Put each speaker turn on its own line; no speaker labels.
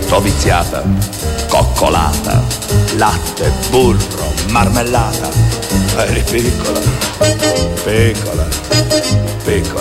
sto viziata, coccolata, latte, burro, marmellata. Eri piccola, piccola, piccola.